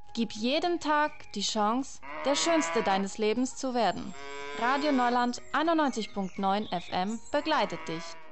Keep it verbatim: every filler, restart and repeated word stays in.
Gib jedem Tag die Chance, der Schönste deines Lebens zu werden. Radio Neuland einundneunzig Komma neun F M begleitet dich.